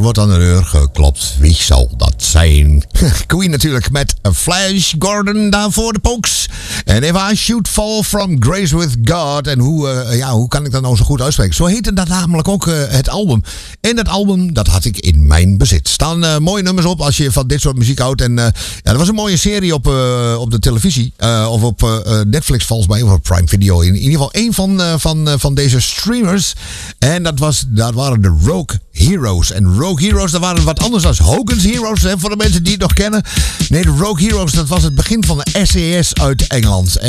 wordt aan de deur geklopt. Wie zal dat zijn? Queen natuurlijk met Flash Gordon daarvoor de Pokes. En If I Should Fall From Grace With God. En hoe kan ik dat nou zo goed uitspreken? Zo heette dat namelijk ook het album. En dat album, dat had ik in mijn bezit. Staan mooie nummers op als je van dit soort muziek houdt. En er was een mooie serie op de televisie. Of op Netflix volgens mij. Of op Prime Video. In ieder geval één van deze streamers. En dat waren de Rogue Heroes. En Rogue Heroes, dat waren wat anders dan Hogan's Heroes. Hè, voor de mensen die het nog kennen. Nee, de Rogue Heroes, dat was het begin van de SAS uit Engeland.